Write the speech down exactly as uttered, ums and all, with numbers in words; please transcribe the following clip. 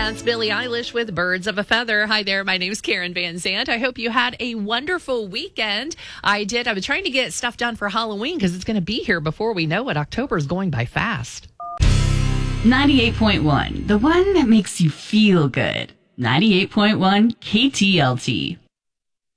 That's Billie Eilish with Birds of a Feather. Hi there, my name is Karen Van Zandt. I hope you had a wonderful weekend. I did. I was trying to get stuff done for Halloween because it's going to be here before we know it. October is going by fast. ninety-eight point one, the one that makes you feel good. ninety-eight point one K T L T.